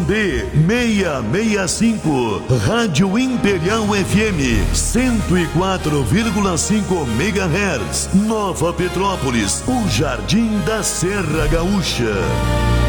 YD 665, Rádio Imperial FM 104,5 MHz, Nova Petrópolis, o Jardim da Serra Gaúcha.